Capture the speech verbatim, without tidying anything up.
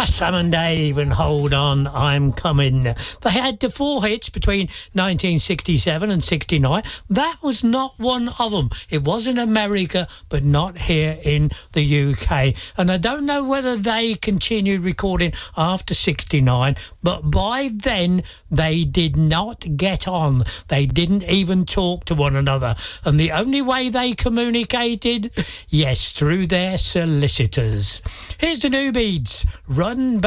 Sam and Dave and Hold On, I'm Coming. They had the four hits between nineteen sixty-seven and sixty-nine. That was not one of them. It was in America, but not here in the U K. And I don't know whether they continued recording after sixty-nine, but by then they did not get on. They didn't even talk to one another. And the only way they communicated, yes, through their solicitors. Here's the New Beats, Run Back.